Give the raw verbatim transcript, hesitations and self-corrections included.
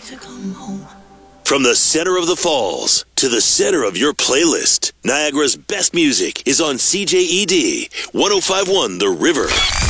to come home. From the center of the falls to the center of your playlist, Niagara's best music is on C J E D one oh five point one The River.